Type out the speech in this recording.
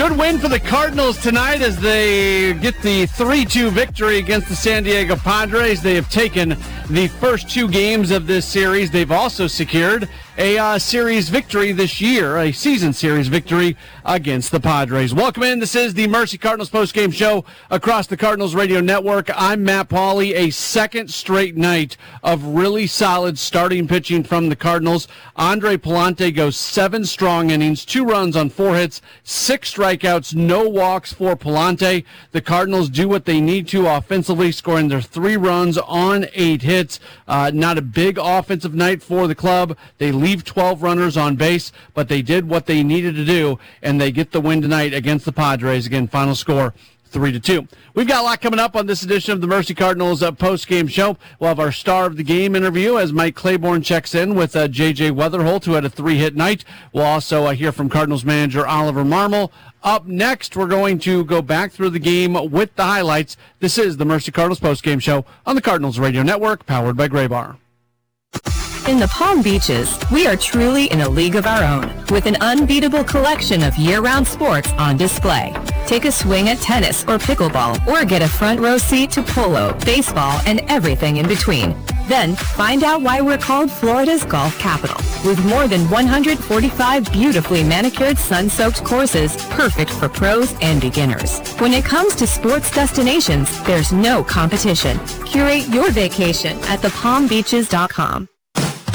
Good win for the Cardinals tonight as they get the 3-2 victory against the San Diego Padres. They have taken the first two games of this series. They've also secured a series victory this year, a season series victory against the Padres. Welcome in. This is the Mercy Cardinals postgame show across the Cardinals radio network. I'm Matt Pauley. A second straight night of really solid starting pitching from the Cardinals. Andre Pallante goes 7 strong innings, 2 runs on 4 hits, 6 strikeouts, no walks for Pallante. The Cardinals do what they need to offensively, scoring their 3 runs on 8 hits. Not a big offensive night for the club. They leave 12 runners on base, but they did what they needed to do, and they get the win tonight against the Padres. Again, final score 3-2. We've got a lot coming up on this edition of the Mercy Cardinals post-game show. We'll have our star of the game interview as Mike Claiborne checks in with J.J. Weatherholt, who had a 3-hit night. We'll also hear from Cardinals manager Oliver Marmol. Up next, we're going to go back through the game with the highlights. This is the Mercy Cardinals post-game show on the Cardinals radio network, powered by Graybar. In the Palm Beaches, we are truly in a league of our own, with an unbeatable collection of year-round sports on display. Take a swing at tennis or pickleball, or get a front row seat to polo, baseball, and everything in between. Then, find out why we're called Florida's golf capital, with more than 145 beautifully manicured sun-soaked courses, perfect for pros and beginners. When it comes to sports destinations, there's no competition. Curate your vacation at thepalmbeaches.com.